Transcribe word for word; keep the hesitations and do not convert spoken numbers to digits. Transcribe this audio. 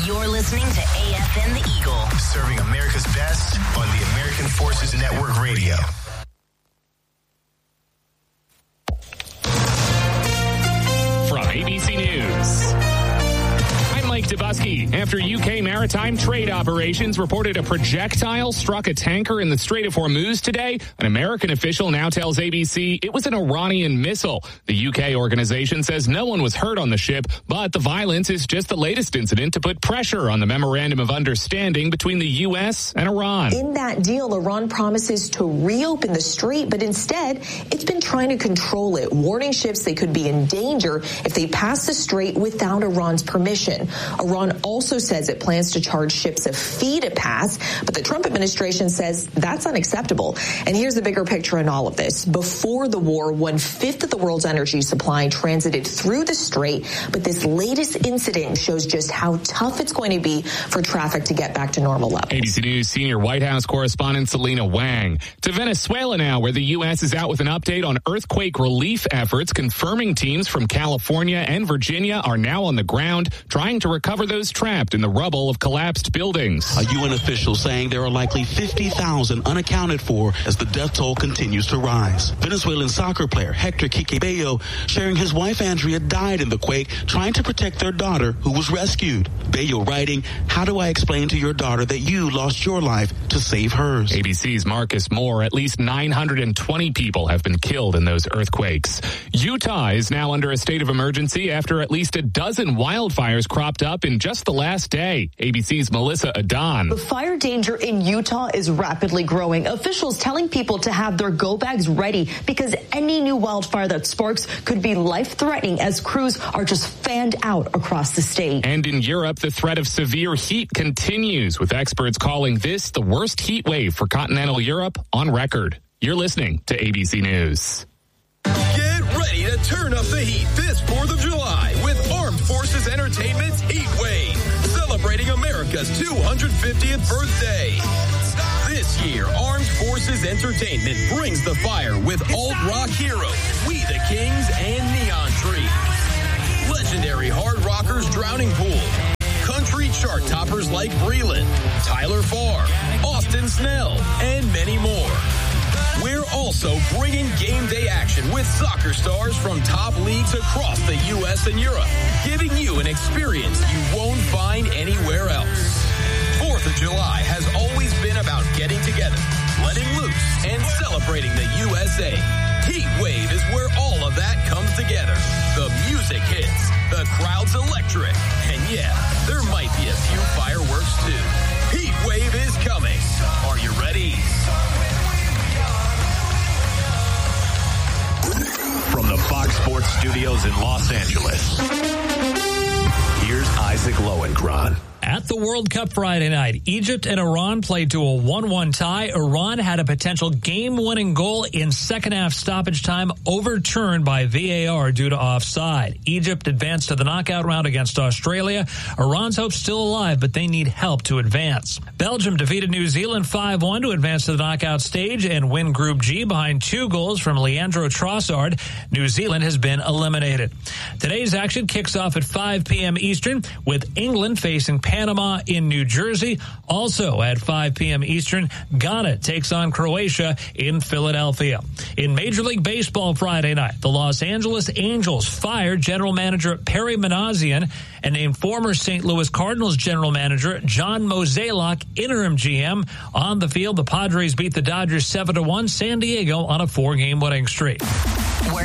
You're listening to A F N The Eagle. Serving America's best on the American Forces Network Radio. From A B C News, I'm Mike Dubusky. After U K maritime trade operations reported a projectile struck a tanker in the Strait of Hormuz today, an American official now tells A B C it was an Iranian missile. The U K organization says no one was hurt on the ship, but the violence is just the latest incident to put pressure on the Memorandum of Understanding between the U S and Iran. In that deal, Iran promises to reopen the strait, but instead, it's been trying to control it, warning ships they could be in danger if they pass the strait without Iran's permission. Iran also says it plans to charge ships a fee to pass, but the Trump administration says that's unacceptable. And here's the bigger picture in all of this. Before the war, one-fifth of the world's energy supply transited through the strait, but this latest incident shows just how tough it's going to be for traffic to get back to normal levels. A B C News senior White House correspondent Selena Wang. To Venezuela now, where the U S is out with an update on earthquake relief efforts, confirming teams from California and Virginia are now on the ground trying to recover those trapped in the rubble of collapsed buildings. A U N official saying there are likely fifty thousand unaccounted for as the death toll continues to rise. Venezuelan soccer player Hector Quique Bello sharing his wife Andrea died in the quake trying to protect their daughter who was rescued. Bello writing, "How do I explain to your daughter that you lost your life to save hers?" A B C's Marcus Moore. At least nine hundred twenty people have been killed in those earthquakes. Utah is now under a state of emergency after at least a dozen wildfires cropped up in just the last day. A B C's Melissa Adon. The fire danger in Utah is rapidly growing. Officials telling people to have their go bags ready because any new wildfire that sparks could be life-threatening as crews are just fanned out across the state. And in Europe, the threat of severe heat continues, with experts calling this the worst heat wave for continental Europe on record. You're listening to A B C News. Get ready to turn up the heat this fourth of July with Armed Forces Entertainment's Heat Wave, celebrating America's two hundred fiftieth birthday. This year, Armed Forces Entertainment brings the fire with alt-rock heroes, We the Kings, and Neon Trees. Legendary hard rockers Drowning Pool, country chart toppers like Breland, Tyler Farr, Austin Snell, and many more. We're also bringing game day action with soccer stars from top leagues across the U S and Europe, giving you an experience you won't find anywhere else. fourth of July has always been about getting together, letting loose, and celebrating the U S A. Heat Wave is where all of that comes together. The music hits, the crowd's electric, and yeah, there might be a few fireworks too. Heat Wave is coming. Are you ready? From the Fox Sports Studios in Los Angeles, here's Isaac Lowenkron. At the World Cup Friday night, Egypt and Iran played to a one one tie. Iran had a potential game-winning goal in second-half stoppage time overturned by V A R due to offside. Egypt advanced to the knockout round against Australia. Iran's hope's still alive, but they need help to advance. Belgium defeated New Zealand five one to advance to the knockout stage and win Group G behind two goals from Leandro Trossard. New Zealand has been eliminated. Today's action kicks off at five p.m. Eastern with England facing Panama in New Jersey. Also at five p.m. Eastern, Ghana takes on Croatia in Philadelphia. In Major League Baseball Friday night, the Los Angeles Angels fired general manager Perry Manassian and named former Saint Louis Cardinals general manager John Mozeliak interim G M. On the field, the Padres beat the Dodgers seven to one, San Diego on a four-game winning streak.